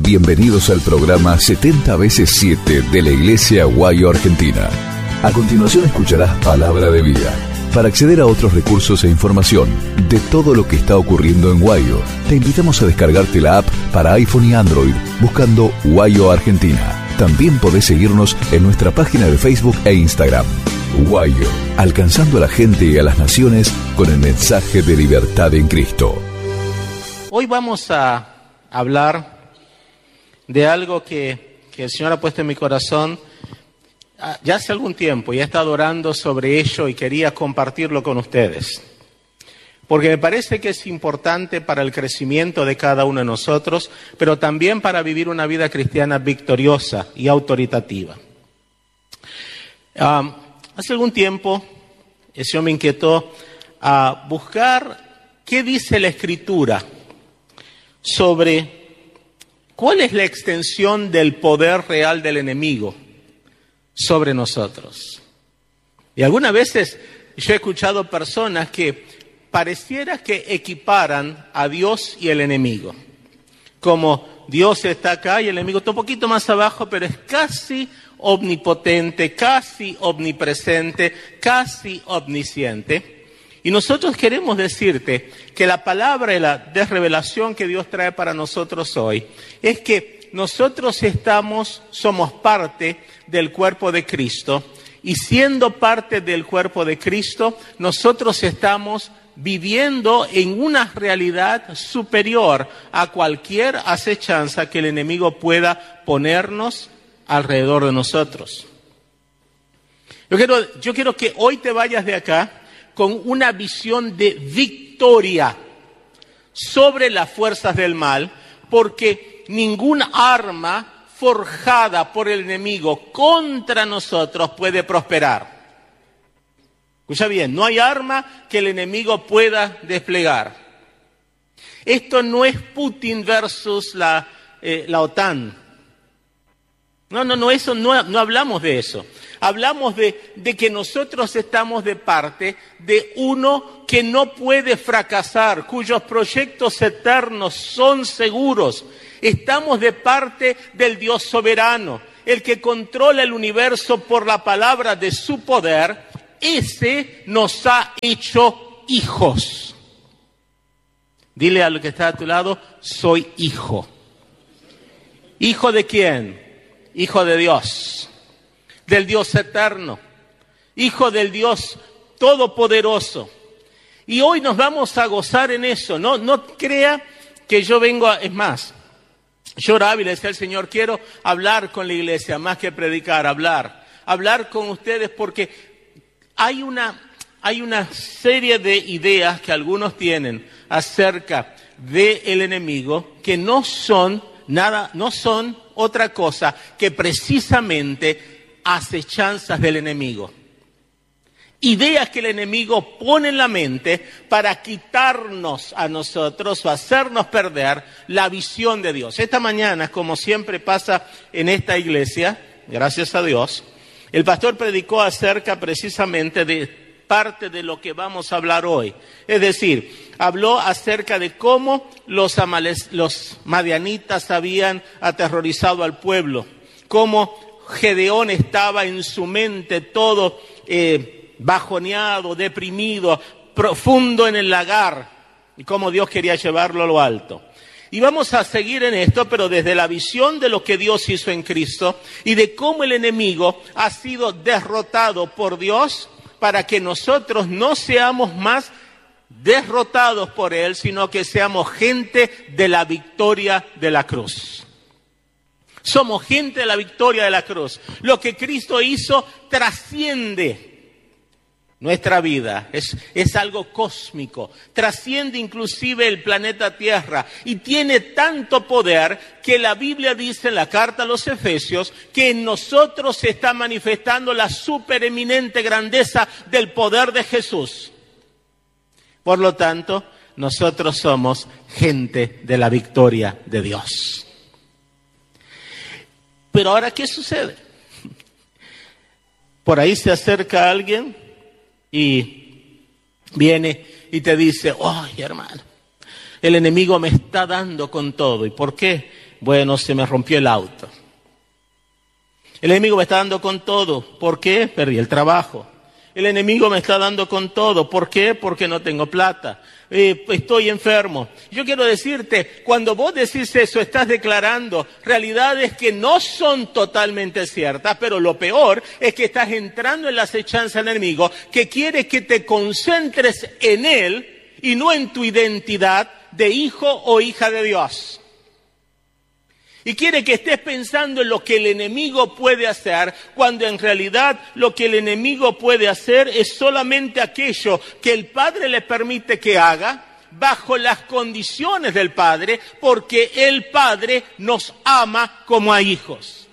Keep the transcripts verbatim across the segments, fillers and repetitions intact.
Bienvenidos al programa setenta veces siete de la Iglesia Guayo Argentina. A continuación escucharás Palabra de Vida. Para acceder a otros recursos e información de todo lo que está ocurriendo en Guayo, te invitamos a descargarte la app para iPhone y Android buscando Guayo Argentina. También podés seguirnos en nuestra página de Facebook e Instagram. Guayo, alcanzando a la gente y a las naciones con el mensaje de libertad en Cristo. Hoy vamos a hablar de algo que, que el Señor ha puesto en mi corazón ya hace algún tiempo y he estado orando sobre ello y quería compartirlo con ustedes. Porque me parece que es importante para el crecimiento de cada uno de nosotros, pero también para vivir una vida cristiana victoriosa y autoritativa. Um, hace algún tiempo el Señor me inquietó a buscar qué dice la Escritura sobre cuál es la extensión del poder real del enemigo sobre nosotros. Y algunas veces yo he escuchado personas que pareciera que equiparan a Dios y el enemigo. Como Dios está acá y el enemigo está un poquito más abajo, pero es casi omnipotente, casi omnipresente, casi omnisciente. Y nosotros queremos decirte que la palabra y la desrevelación que Dios trae para nosotros hoy es que nosotros estamos, somos parte del cuerpo de Cristo, y siendo parte del cuerpo de Cristo, nosotros estamos viviendo en una realidad superior a cualquier acechanza que el enemigo pueda ponernos alrededor de nosotros. Yo quiero, yo quiero que hoy te vayas de acá con una visión de victoria sobre las fuerzas del mal, porque ningún arma forjada por el enemigo contra nosotros puede prosperar. Escucha bien, no hay arma que el enemigo pueda desplegar. Esto no es Putin versus la, eh, la OTAN. No, no, no, eso no, no hablamos de eso. Hablamos de, de que nosotros estamos de parte de uno que no puede fracasar, cuyos proyectos eternos son seguros. Estamos de parte del Dios soberano, el que controla el universo por la palabra de su poder. Ese nos ha hecho hijos. Dile al que está a tu lado, soy hijo. ¿Hijo de quién? Hijo de Dios, del Dios eterno, hijo del Dios todopoderoso. Y hoy nos vamos a gozar en eso. No, no crea que yo vengo a... Es más, yo oraba y le decía al Señor, quiero hablar con la iglesia, más que predicar, hablar. Hablar con ustedes porque hay una, hay una serie de ideas que algunos tienen acerca del enemigo que no son nada, no son otra cosa que precisamente acechanzas del enemigo. Ideas que el enemigo pone en la mente para quitarnos a nosotros o hacernos perder la visión de Dios. Esta mañana, como siempre pasa en esta iglesia, gracias a Dios, el pastor predicó acerca precisamente de parte de lo que vamos a hablar hoy. Es decir, habló acerca de cómo los, amales, los madianitas habían aterrorizado al pueblo, cómo Gedeón estaba en su mente todo eh, bajoneado, deprimido, profundo en el lagar, y cómo Dios quería llevarlo a lo alto. Y vamos a seguir en esto, pero desde la visión de lo que Dios hizo en Cristo y de cómo el enemigo ha sido derrotado por Dios para que nosotros no seamos más derrotados por Él, sino que seamos gente de la victoria de la cruz. Somos gente de la victoria de la cruz. Lo que Cristo hizo trasciende nuestra vida, es, es algo cósmico, trasciende inclusive el planeta Tierra y tiene tanto poder que la Biblia dice en la carta a los Efesios que en nosotros se está manifestando la supereminente grandeza del poder de Jesús. Por lo tanto, nosotros somos gente de la victoria de Dios. Pero ahora, ¿qué sucede? Por ahí se acerca alguien y viene y te dice, ¡ay, hermano! El enemigo me está dando con todo. ¿Y por qué? Bueno, se me rompió el auto. El enemigo me está dando con todo. ¿Por qué? Perdí el trabajo. El enemigo me está dando con todo. ¿Por qué? Porque no tengo plata. Eh, estoy enfermo. Yo quiero decirte, cuando vos decís eso, estás declarando realidades que no son totalmente ciertas, pero lo peor es que estás entrando en la acechanza del enemigo, que quiere que te concentres en él y no en tu identidad de hijo o hija de Dios. Y quiere que estés pensando en lo que el enemigo puede hacer, cuando en realidad lo que el enemigo puede hacer es solamente aquello que el Padre le permite que haga, bajo las condiciones del Padre, porque el Padre nos ama como a hijos.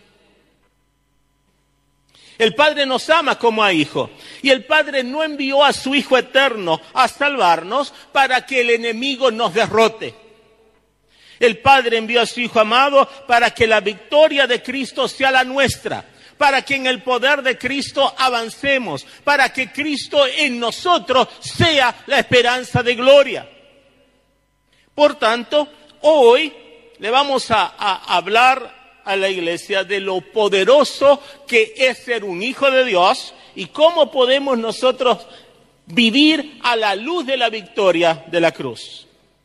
El Padre nos ama como a hijos. Y el Padre no envió a su Hijo eterno a salvarnos para que el enemigo nos derrote. El Padre envió a su Hijo amado para que la victoria de Cristo sea la nuestra, para que en el poder de Cristo avancemos, para que Cristo en nosotros sea la esperanza de gloria. Por tanto, hoy le vamos a, a hablar a la iglesia de lo poderoso que es ser un hijo de Dios y cómo podemos nosotros vivir a la luz de la victoria de la cruz.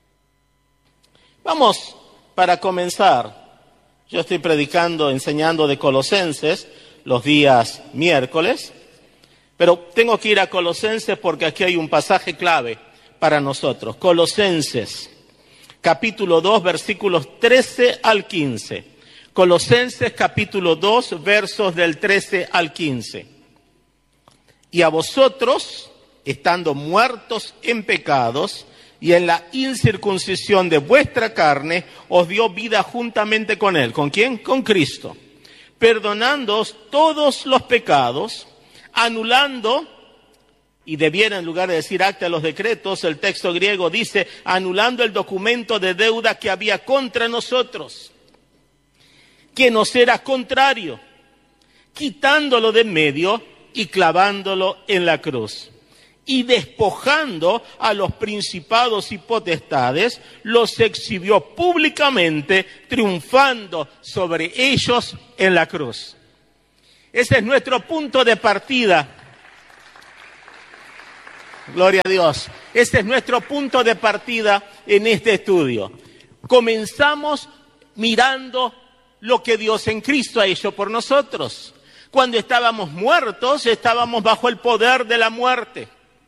Vamos, para comenzar, yo estoy predicando, enseñando de Colosenses los días miércoles, pero tengo que ir a Colosenses porque aquí hay un pasaje clave para nosotros. Colosenses, capítulo dos, versículos trece al quince. Colosenses, capítulo dos, versos del trece al quince. Y a vosotros, estando muertos en pecados, y en la incircuncisión de vuestra carne, os dio vida juntamente con él. ¿Con quién? Con Cristo. Perdonándoos todos los pecados, anulando, y debiera en lugar de decir acta de los decretos, el texto griego dice, anulando el documento de deuda que había contra nosotros, que nos era contrario, quitándolo de en medio y clavándolo en la cruz. Y despojando a los principados y potestades, los exhibió públicamente, triunfando sobre ellos en la cruz. Ese es nuestro punto de partida. Gloria a Dios. Ese es nuestro punto de partida en este estudio. Comenzamos mirando lo que Dios en Cristo ha hecho por nosotros. Cuando estábamos muertos, estábamos bajo el poder de la muerte.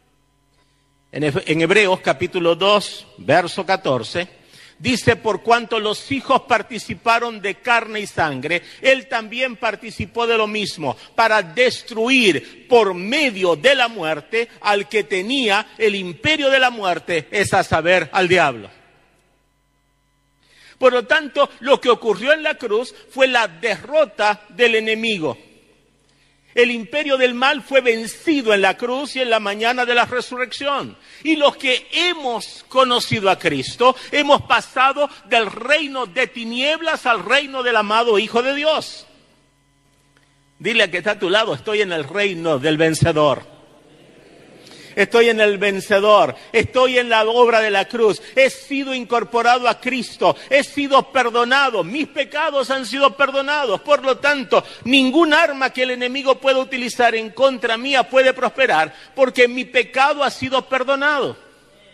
En Hebreos capítulo dos, verso catorce, dice, por cuanto los hijos participaron de carne y sangre, él también participó de lo mismo, para destruir por medio de la muerte al que tenía el imperio de la muerte, es a saber, al diablo. Por lo tanto, lo que ocurrió en la cruz fue la derrota del enemigo. El imperio del mal fue vencido en la cruz y en la mañana de la resurrección. Y los que hemos conocido a Cristo, hemos pasado del reino de tinieblas al reino del amado Hijo de Dios. Dile al que está a tu lado, estoy en el reino del vencedor. Estoy en el vencedor, estoy en la obra de la cruz, he sido incorporado a Cristo, he sido perdonado, mis pecados han sido perdonados. Por lo tanto, ningún arma que el enemigo pueda utilizar en contra mía puede prosperar, porque mi pecado ha sido perdonado.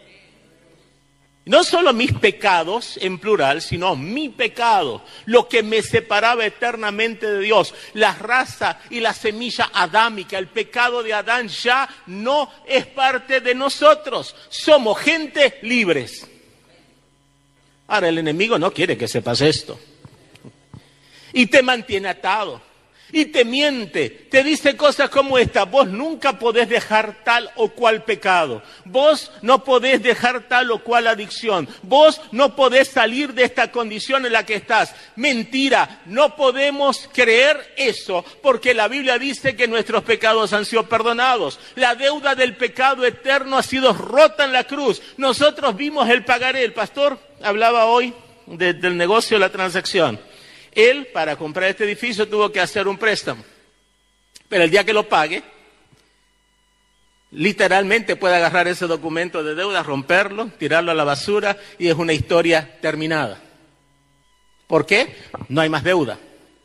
No solo mis pecados en plural, sino mi pecado, lo que me separaba eternamente de Dios, la raza y la semilla adámica, el pecado de Adán ya no es parte de nosotros, somos gente libres. Ahora el enemigo no quiere que sepas esto y te mantiene atado. Y te miente, te dice cosas como esta: vos nunca podés dejar tal o cual pecado, vos no podés dejar tal o cual adicción, vos no podés salir de esta condición en la que estás. Mentira, no podemos creer eso, porque la Biblia dice que nuestros pecados han sido perdonados. La deuda del pecado eterno ha sido rota en la cruz. Nosotros vimos el pagaré. El pastor hablaba hoy de, del negocio de la transacción. Él, para comprar este edificio, tuvo que hacer un préstamo. Pero el día que lo pague, literalmente puede agarrar ese documento de deuda, romperlo, tirarlo a la basura, y es una historia terminada. ¿Por qué? No hay más deuda.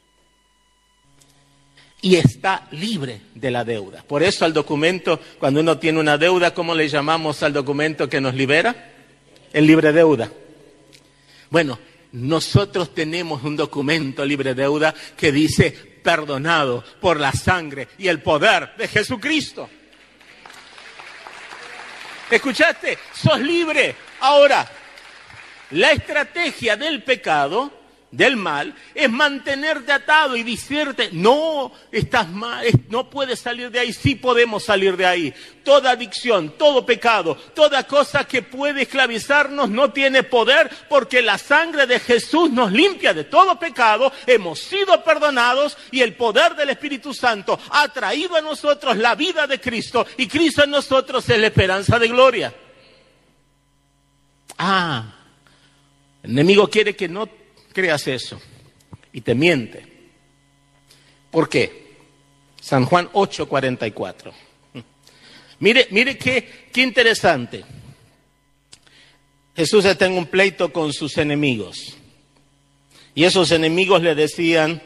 Y está libre de la deuda. Por eso al documento, cuando uno tiene una deuda, ¿cómo le llamamos al documento que nos libera? El libre deuda. Bueno, nosotros tenemos un documento libre deuda que dice perdonado por la sangre y el poder de Jesucristo. ¿Escuchaste? Sos libre. Ahora, la estrategia del pecado, del mal, es mantenerte atado y decirte, no, estás mal, no puedes salir de ahí. Sí podemos salir de ahí. Toda adicción, todo pecado, toda cosa que puede esclavizarnos no tiene poder, porque la sangre de Jesús nos limpia de todo pecado, hemos sido perdonados y el poder del Espíritu Santo ha traído a nosotros la vida de Cristo, y Cristo en nosotros es la esperanza de gloria. Ah, el enemigo quiere que no creas eso y te miente. ¿Por qué? San Juan ocho cuarenta y cuatro. Mire, mire qué, qué interesante. Jesús está en un pleito con sus enemigos. Y esos enemigos le decían,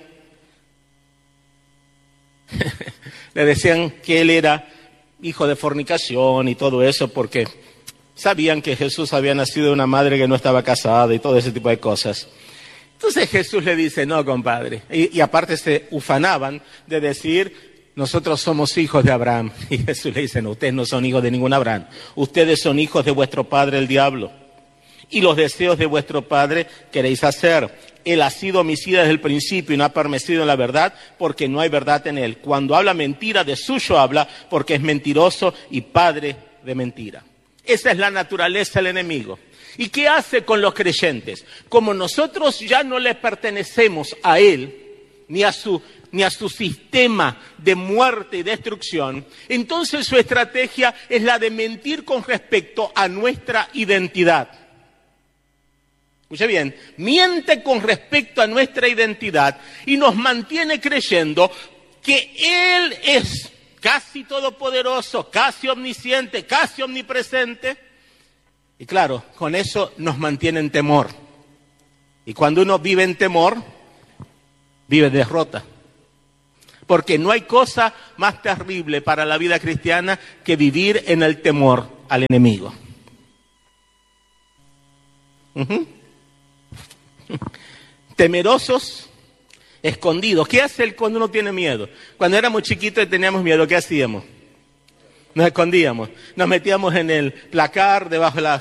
le decían que él era hijo de fornicación y todo eso, porque sabían que Jesús había nacido de una madre que no estaba casada y todo ese tipo de cosas. Entonces Jesús le dice, no, compadre. Y, y aparte se ufanaban de decir, nosotros somos hijos de Abraham. Y Jesús le dice, no, ustedes no son hijos de ningún Abraham. Ustedes son hijos de vuestro padre el diablo. Y los deseos de vuestro padre queréis hacer. Él ha sido homicida desde el principio y no ha permanecido en la verdad, porque no hay verdad en él. Cuando habla mentira, de suyo habla, porque es mentiroso y padre de mentira. Esa es la naturaleza del enemigo. ¿Y qué hace con los creyentes? Como nosotros ya no le pertenecemos a él, ni a su, ni a su sistema de muerte y destrucción, entonces su estrategia es la de mentir con respecto a nuestra identidad. Escuche bien, miente con respecto a nuestra identidad y nos mantiene creyendo que él es casi todopoderoso, casi omnisciente, casi omnipresente. Y claro, con eso nos mantiene en temor. Y cuando uno vive en temor, vive derrota. Porque no hay cosa más terrible para la vida cristiana que vivir en el temor al enemigo. Uh-huh. Temerosos, escondidos. ¿Qué hace cuando uno tiene miedo? Cuando éramos chiquitos y teníamos miedo, ¿qué hacíamos? Nos escondíamos, nos metíamos en el placar, debajo de la